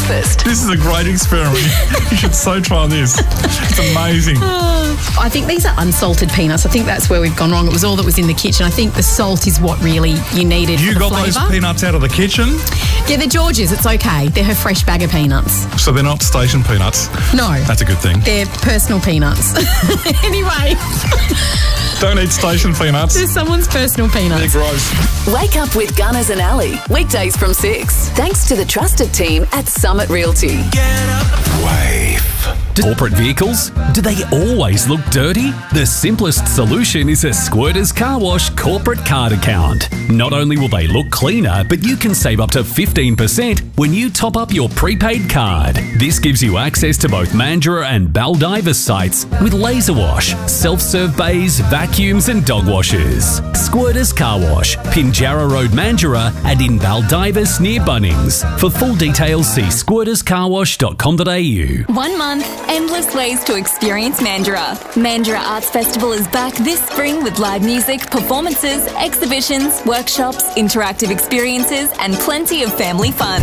breakfast. This is a great experiment. You should so try this. It's amazing. I think these are unsalted peanuts. I think that's where we've gone wrong. It was all that was in the kitchen. I think the salt is what really you needed You for the got flavour. those peanuts out of the kitchen, Yeah, they're George's. It's okay. They're her fresh bag of peanuts. so they're not station peanuts. No, That's a good thing. they're personal peanuts. Anyway, Don't eat station peanuts. they're someone's personal They're peanuts. gross. Wake up with Gunners and Ali. Weekdays from 6. Thanks to the trusted team at Summit Realty. Wave. Corporate vehicles? Do they always look dirty? The simplest solution is a Squirters Car Wash corporate card account. Not only will they look cleaner, but you can save up to 15% when you top up your prepaid card. This gives you access to both Mandurah and Baldivis sites with laser wash, self-serve bays, vacuums and dog washers. Squirters Car Wash, Pinjarra Road, Mandurah and in Baldivis near Bunnings. For full details, see squirterscarwash.com.au. 1 month, endless ways to experience Mandurah. Mandurah Arts Festival is back this spring with live music, performances, exhibitions, workshops, interactive experiences and plenty of family fun.